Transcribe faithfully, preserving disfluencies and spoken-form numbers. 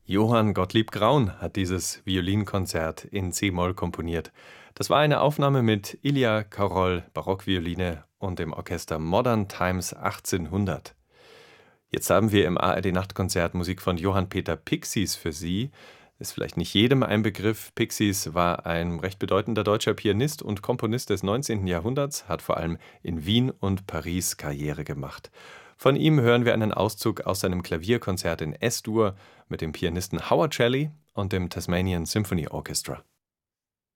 Johann Gottlieb Graun hat dieses Violinkonzert in c-Moll komponiert. Das war eine Aufnahme mit Ilja Karoll, Barockvioline und dem Orchester Modern Times achtzehnhundert. Jetzt haben wir im A R D-Nachtkonzert Musik von Johann Peter Pixies für Sie. Ist vielleicht nicht jedem ein Begriff. Pixies war ein recht bedeutender deutscher Pianist und Komponist des neunzehnten Jahrhunderts, hat vor allem in Wien und Paris Karriere gemacht. Von ihm hören wir einen Auszug aus seinem Klavierkonzert in S-Dur mit dem Pianisten Howard Shelley und dem Tasmanian Symphony Orchestra.